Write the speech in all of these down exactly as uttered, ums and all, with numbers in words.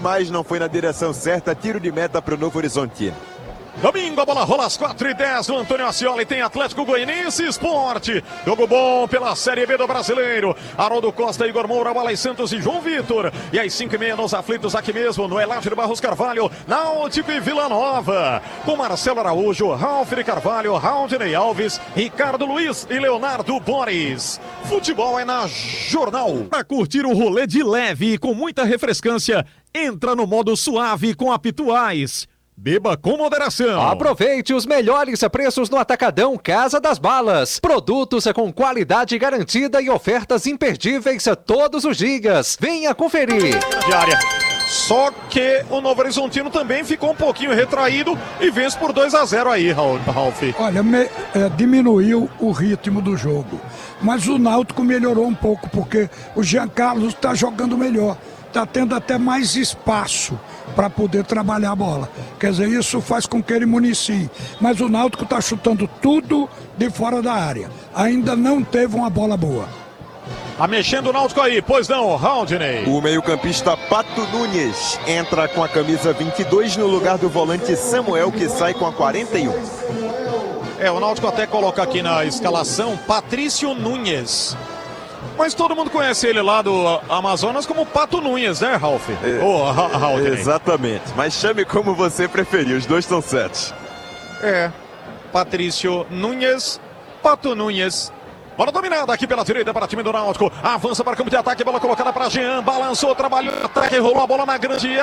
mas não foi na direção certa. Tiro de meta para o Novo Horizontino. Domingo, a bola rola às quatro e dez no Antônio Ascioli, tem Atlético Goianiense Esporte. Jogo bom pela Série B do Brasileiro. Haroldo Costa, Igor Moura, Wallace Santos e João Vitor. E às cinco e meia nos aflitos aqui mesmo, no Eládio Barros Carvalho, Náutico e Vila Nova. Com Marcelo Araújo, Ralf de Carvalho, Raudney Alves, Ricardo Luiz e Leonardo Boris. Futebol é na Jornal. Para curtir o rolê de leve e com muita refrescância, entra no modo suave com a Pituais. Beba com moderação. Aproveite os melhores preços no Atacadão Casa das Balas. Produtos com qualidade garantida e ofertas imperdíveis a todos os dias. Venha conferir. Diária. Só que o Novo Horizontino também ficou um pouquinho retraído e vence por dois a zero aí, Ralf. Olha, me, é, diminuiu o ritmo do jogo. Mas o Náutico melhorou um pouco, porque o Jean Carlos está jogando melhor. Está tendo até mais espaço para poder trabalhar a bola. Quer dizer, isso faz com que ele municie. Mas o Náutico está chutando tudo de fora da área. Ainda não teve uma bola boa. Tá mexendo o Náutico aí, pois não, Raudney. O meio-campista Pato Nunes entra com a camisa vinte e dois no lugar do volante Samuel, que sai com a quarenta e um. É, o Náutico até coloca aqui na escalação Patrício Nunes. Mas todo mundo conhece ele lá do Amazonas como Pato Nunes, né, Ralf? É, oh, Ra exatamente, mas chame como você preferir, os dois estão certos. É, Patrício Nunes, Pato Nunes. Bola dominada aqui pela direita para o time do Náutico. Avança para o campo de ataque, bola colocada para Jean. Balançou, trabalhou, ataque, rolou a bola na grande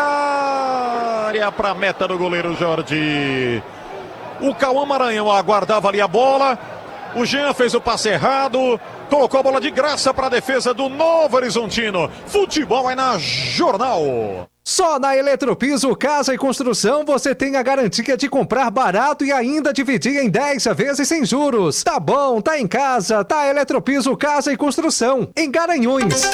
área para a meta do goleiro Jorge. O Cauã Maranhão aguardava ali a bola. O Jean fez o passe errado. Colocou a bola de graça para a defesa do Novo Horizontino. Futebol é na Jornal. Só na Eletropiso Casa e Construção você tem a garantia de comprar barato e ainda dividir em dez vezes sem juros. Tá bom, tá em casa, tá Eletropiso Casa e Construção, em Garanhuns.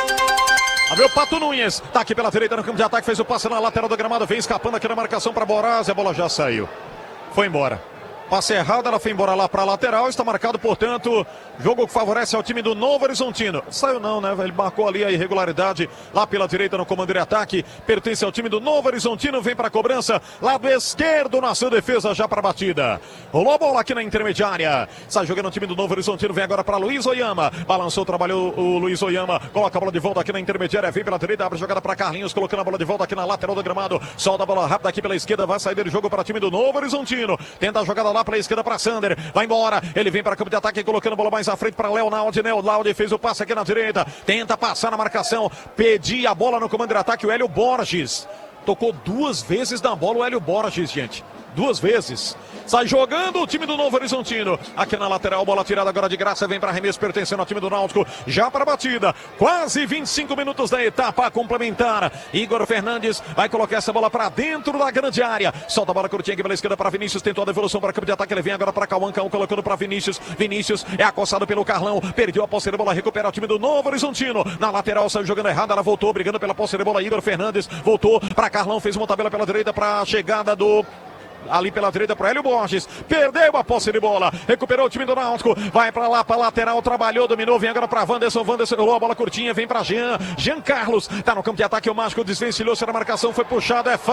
A ver o Pato Nunes, tá aqui pela direita no campo de ataque, fez o passe na lateral do gramado, vem escapando aqui na marcação para Boraz, a bola já saiu. Foi embora. Passe errado, ela foi embora lá para a lateral, está marcado, portanto, jogo que favorece ao time do Novo Horizontino. Saiu não, né? Ele marcou ali a irregularidade lá pela direita no comando de ataque, pertence ao time do Novo Horizontino, vem para a cobrança, lado esquerdo na sua defesa já para a batida. Rolou a bola aqui na intermediária, sai jogando o time do Novo Horizontino, vem agora para Luiz Oyama, balançou, trabalhou o Luiz Oyama, coloca a bola de volta aqui na intermediária, vem pela direita, abre a jogada para Carlinhos, colocando a bola de volta aqui na lateral do gramado, solta a bola rápida aqui pela esquerda, vai sair do jogo para o time do Novo Horizontino, tenta a jogada lá para a esquerda para Sander, vai embora, ele vem para campo de ataque, colocando a bola mais à frente para Leonaldi, Leonaldi fez o passe aqui na direita, tenta passar na marcação, pedia a bola no comando de ataque, o Hélio Borges, tocou duas vezes na bola o Hélio Borges, gente, duas vezes, sai jogando o time do Novo Horizontino, aqui na lateral, bola tirada agora de graça, vem para arremesso, pertencendo ao time do Náutico, já para a batida, quase vinte e cinco minutos da etapa complementar, Igor Fernandes vai colocar essa bola para dentro da grande área, solta a bola curtinha aqui pela esquerda para Vinícius, tentou a devolução para o campo de ataque, ele vem agora para Cauã, Cauã colocando para Vinícius, Vinícius é acossado pelo Carlão, perdeu a posse de bola, recupera o time do Novo Horizontino, na lateral saiu jogando errado, ela voltou, brigando pela posse de bola, Igor Fernandes, voltou para Carlão, fez uma tabela pela direita para a chegada do... ali pela direita para Hélio Borges, perdeu a posse de bola, recuperou o time do Náutico, vai para lá, para lateral, trabalhou, dominou, vem agora para Wanderson, Wanderson rolou a bola curtinha, vem para Jean, Jean Carlos, tá no campo de ataque, o Mágico desvencilhou-se na marcação, foi puxado, é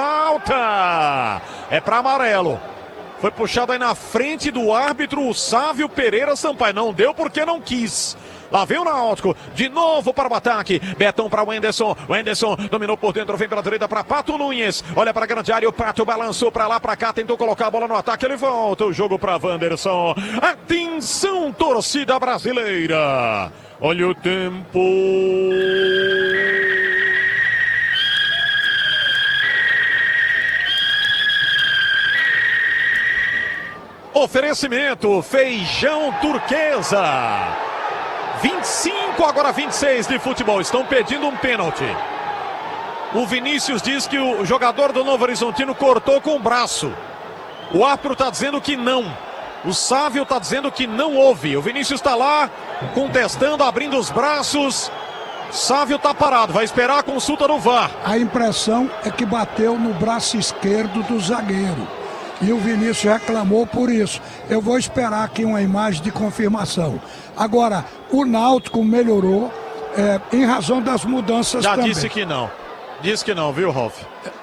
falta, é para amarelo, foi puxado aí na frente do árbitro, o Sávio Pereira Sampaio, não deu porque não quis. Lá vem o Náutico, de novo para o ataque, Betão para o Wenderson, o Wenderson dominou por dentro, vem pela direita para Pato Nunes, olha para a grande área, o Pato balançou para lá, para cá, tentou colocar a bola no ataque, ele volta o jogo para Wanderson, atenção torcida brasileira, olha o tempo... Oferecimento, feijão turquesa. vinte e cinco, agora vinte e seis de futebol. Estão pedindo um pênalti. O Vinícius diz que o jogador do Novo Horizontino cortou com o braço. O árbitro está dizendo que não. O Sávio está dizendo que não houve. O Vinícius está lá contestando, abrindo os braços. Sávio está parado, vai esperar a consulta do V A R. A impressão é que bateu no braço esquerdo do zagueiro. E o Vinícius reclamou por isso. Eu vou esperar aqui uma imagem de confirmação. Agora, o Náutico melhorou é, em razão das mudanças Já também. disse que não. Disse que não, viu, Ralf?